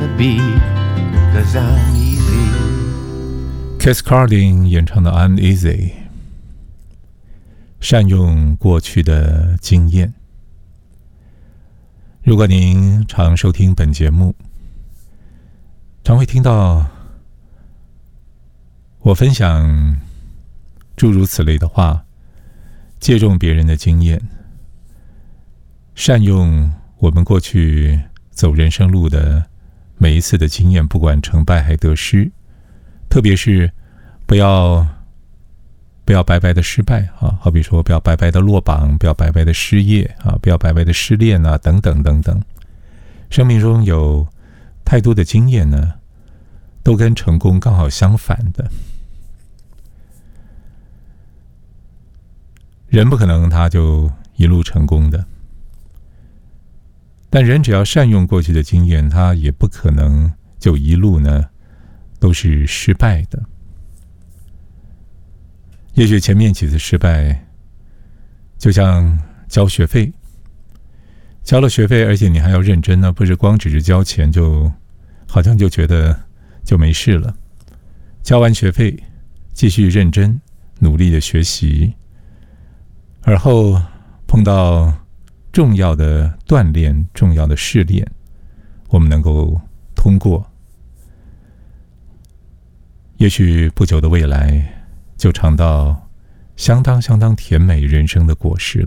be, 'cause I'm easy. Cass Cardin 演唱的 I'm Easy， 善用过去的经验。如果您常收听本节目，常会听到我分享诸如此类的话，借重别人的经验，善用我们过去走人生路的每一次的经验，不管成败还得失，特别是不要白白的失败啊，好比说不要白白的落榜，不要白白的失业啊，不要白白的失恋啊，等等等等。生命中有太多的经验呢，都跟成功刚好相反的。人不可能他就一路成功的，但人只要善用过去的经验，他也不可能就一路呢都是失败的。也许前面几次失败，就像交学费，交了学费，而且你还要认真呢，不是光只是交钱就好像就觉得就没事了。交完学费，继续认真努力的学习，而后碰到重要的锻炼、重要的试炼，我们能够通过。也许不久的未来，就尝到相当甜美人生的果实了。